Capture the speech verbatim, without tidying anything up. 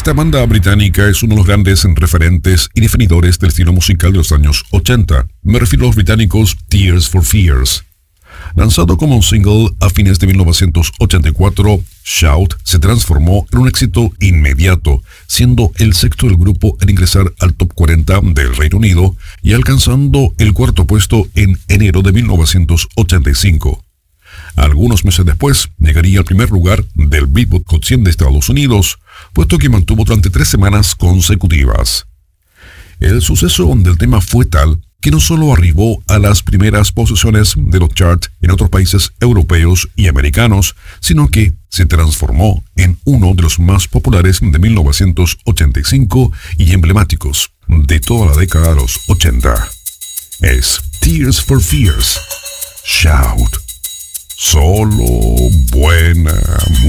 Esta banda británica es uno de los grandes referentes y definidores del estilo musical de los años ochenta. Me refiero a los británicos Tears for Fears. Lanzado como un single a fines de mil novecientos ochenta y cuatro, Shout se transformó en un éxito inmediato, siendo el sexto del grupo en ingresar al top cuarenta del Reino Unido y alcanzando el cuarto puesto en enero de mil novecientos ochenta y cinco. Algunos meses después, llegaría al primer lugar del Billboard Hot cien de Estados Unidos, puesto que mantuvo durante tres semanas consecutivas. El suceso del tema fue tal que no solo arribó a las primeras posiciones de los charts en otros países europeos y americanos, sino que se transformó en uno de los más populares de mil novecientos ochenta y cinco y emblemáticos de toda la década de los ochenta. Es Tears for Fears, Shout. Solo buena